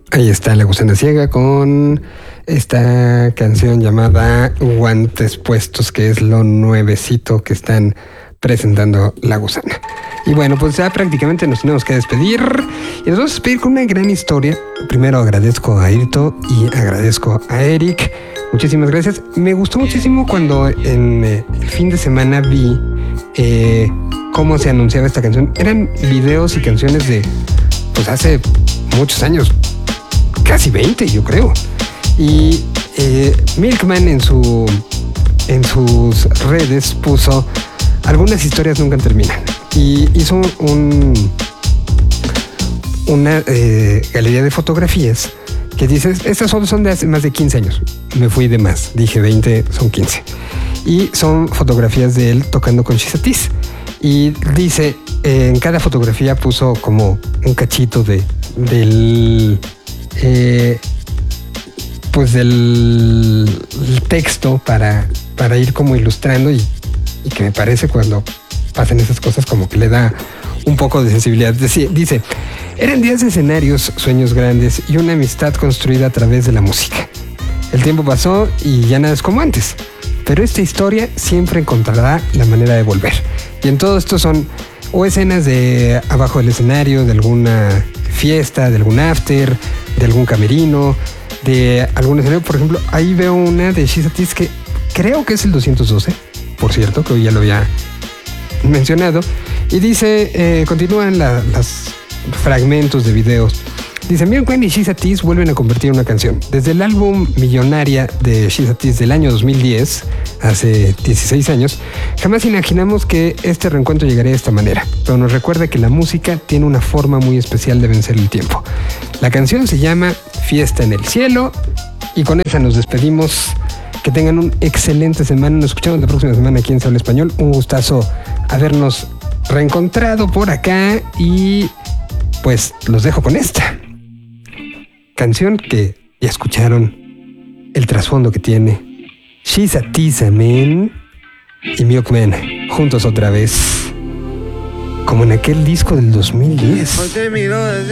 Ahí está La Gusana Ciega con esta canción llamada Guantes Puestos, que es lo nuevecito que están presentando La Gusana. Y bueno, pues ya prácticamente nos tenemos que despedir. Y nos vamos a despedir con una gran historia. Primero agradezco a Irto y agradezco a Eric. Muchísimas gracias. Me gustó muchísimo cuando en el fin de semana vi cómo se anunciaba esta canción. Eran videos y canciones de pues hace muchos años, casi 20 yo creo. Y Milkman en sus redes puso: algunas historias nunca terminan. Y hizo una galería de fotografías que dice: estas son de hace más de 15 años. Me fui de más, dije 20, son 15. Y son fotografías de él tocando con She's a Tease. Y dice, en cada fotografía puso como un cachito del texto para ir como ilustrando y que me parece cuando pasan esas cosas como que le da un poco de sensibilidad. Dice: eran días de escenarios, sueños grandes y una amistad construida a través de la música. El tiempo pasó y ya nada es como antes, pero esta historia siempre encontrará la manera de volver. Y en todo esto son o escenas de abajo del escenario, de alguna fiesta, de algún after, de algún camerino, de algún escenario. Por ejemplo, ahí veo una de She's a Tease que creo que es el 212, por cierto, que hoy ya lo había mencionado. Y dice, continúan los fragmentos de videos. Dice: Milkman y She's a Tease vuelven a convertir una canción. Desde el álbum Millonaria de She's a Tease del año 2010, hace 16 años, jamás imaginamos que este reencuentro llegaría de esta manera, pero nos recuerda que la música tiene una forma muy especial de vencer el tiempo. La canción se llama Fiesta en el Cielo y con esa nos despedimos. Que tengan un excelente semana. Nos escuchamos la próxima semana aquí en Se Habla Español. Un gustazo habernos reencontrado por acá y pues los dejo con esta canción que ya escucharon el trasfondo que tiene. She's a Tease Man y Milkman juntos otra vez, como en aquel disco del 2010.